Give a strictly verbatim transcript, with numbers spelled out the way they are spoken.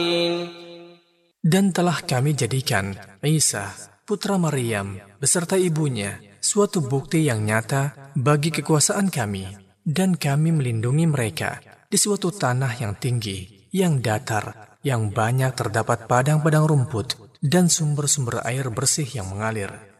Dan telah kami jadikan Isa, putra Maryam, beserta ibunya, suatu bukti yang nyata bagi kekuasaan kami, dan kami melindungi mereka di suatu tanah yang tinggi, yang datar, yang banyak terdapat padang-padang rumput, dan sumber-sumber air bersih yang mengalir.